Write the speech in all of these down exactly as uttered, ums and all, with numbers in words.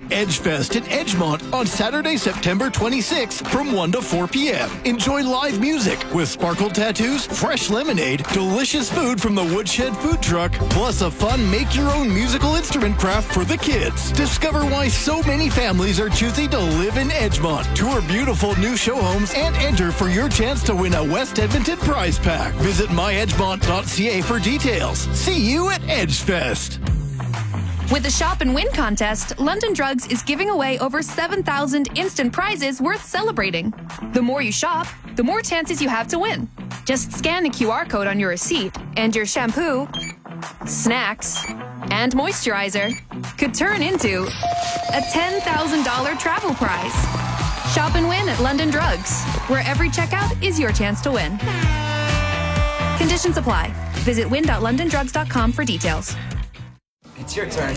Edgefest in Edgemont on Saturday, September twenty-sixth from one to four p.m. Enjoy live music with sparkle tattoos, fresh lemonade, delicious food from the Woodshed food truck, plus a fun make-your-own musical instrument craft for the kids. Discover why so many families are choosing to live in Edgemont. Tour beautiful new show homes and enter for your chance to win a West Edmonton prize pack. Visit my edgemont dot c a for details. See you at Edgefest. With the Shop and Win contest, London Drugs is giving away over seven thousand instant prizes worth celebrating. The more you shop, the more chances you have to win. Just scan the Q R code on your receipt, and your shampoo, snacks, and moisturizer could turn into a ten thousand dollars travel prize. Shop and win at London Drugs, where every checkout is your chance to win. Conditions apply. Visit win dot london drugs dot com for details. It's your turn.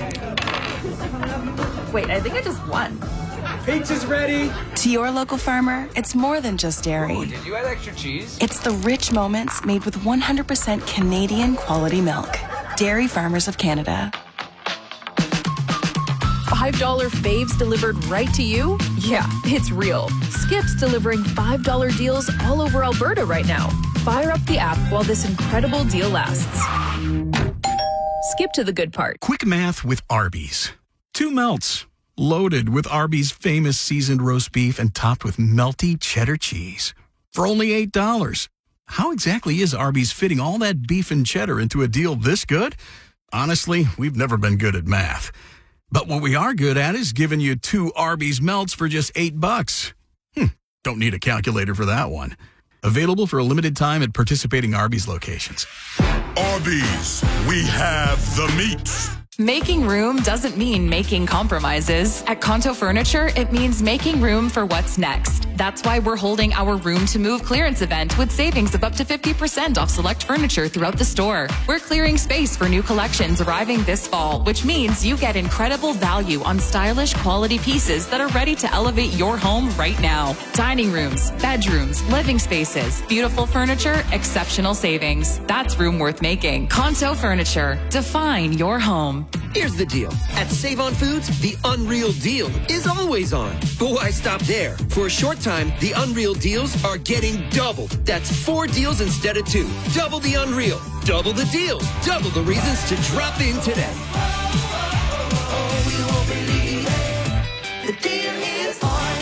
Wait, I think I just won. Pizza's ready. To your local farmer, it's more than just dairy. Oh, did you add extra cheese? It's the rich moments made with one hundred percent Canadian quality milk. Dairy Farmers of Canada. five dollar faves delivered right to you? Yeah, it's real. Skip's delivering five dollar deals all over Alberta right now. Fire up the app while this incredible deal lasts. Skip to the good part. Quick math with Arby's. Two melts, loaded with Arby's famous seasoned roast beef and topped with melty cheddar cheese. For only eight dollars. How exactly is Arby's fitting all that beef and cheddar into a deal this good? Honestly, we've never been good at math. But what we are good at is giving you two Arby's melts for just eight bucks. Hmm, don't need a calculator for that one. Available for a limited time at participating Arby's locations. Arby's, we have the meat. Making room doesn't mean making compromises. At Conto Furniture, it means making room for what's next. That's why we're holding our Room to Move clearance event with savings of up to fifty percent off select furniture throughout the store. We're clearing space for new collections arriving this fall, which means you get incredible value on stylish quality pieces that are ready to elevate your home right now. Dining rooms, bedrooms, living spaces, beautiful furniture, exceptional savings. That's room worth making. Conto Furniture. Define your home. Here's the deal. At Save On Foods, the Unreal Deal is always on. But why stop there? For a short time, the Unreal Deals are getting doubled. That's four deals instead of two. Double the Unreal. Double the deals. Double the reasons to drop in today. The deal is on.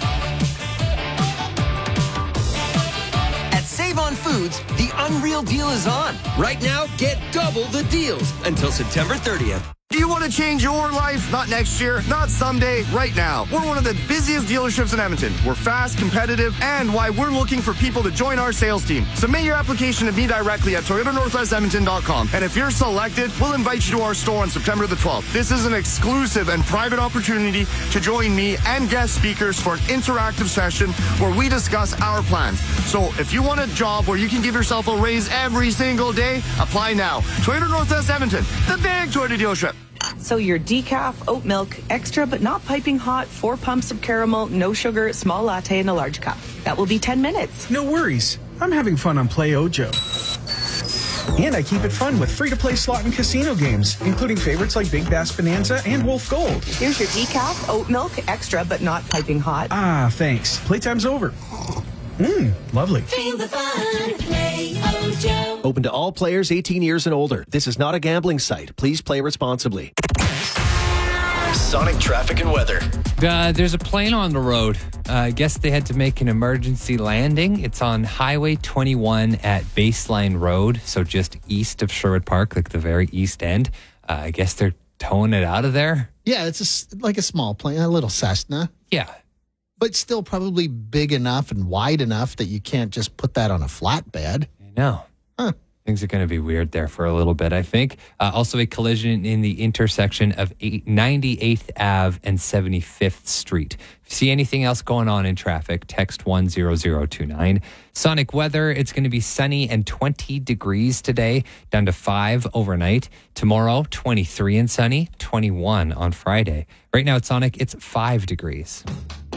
At Save On Foods, the Unreal Deal is on. Right now, get double the deals until September thirtieth. Do you want to change your life? Not next year, not someday, right now. We're one of the busiest dealerships in Edmonton. We're fast, competitive, and why we're looking for people to join our sales team. Submit your application to me directly at toyota northwest edmonton dot com. And if you're selected, we'll invite you to our store on September the twelfth. This is an exclusive and private opportunity to join me and guest speakers for an interactive session where we discuss our plans. So if you want a job where you can give yourself a raise every single day, apply now. Toyota Northwest Edmonton, the big Toyota dealership. So your decaf, oat milk, extra but not piping hot, four pumps of caramel, no sugar, small latte in a large cup. That will be ten minutes. No worries. I'm having fun on Play Ojo. And I keep it fun with free-to-play slot and casino games, including favorites like Big Bass Bonanza and Wolf Gold. Here's your decaf, oat milk, extra but not piping hot. Ah, thanks. Playtime's over. Mmm, lovely. Feel the fun, Play Ojo. Open to all players eighteen years and older. This is not a gambling site. Please play responsibly. Sonic traffic and weather. Uh, there's a plane on the road. Uh, I guess they had to make an emergency landing. It's on Highway twenty-one at Baseline Road, so just east of Sherwood Park, like the very east end. Uh, I guess they're towing it out of there. Yeah, it's a, like a small plane, a little Cessna. Yeah. But still probably big enough and wide enough that you can't just put that on a flatbed. I know. Huh. Things are going to be weird there for a little bit, I think. Uh, also, a collision in the intersection of ninety-eighth Avenue and seventy-fifth Street. If you see anything else going on in traffic, text one zero zero two nine. Sonic weather, it's going to be sunny and twenty degrees today, down to five overnight. Tomorrow, twenty-three and sunny, twenty-one on Friday. Right now at Sonic, it's five degrees.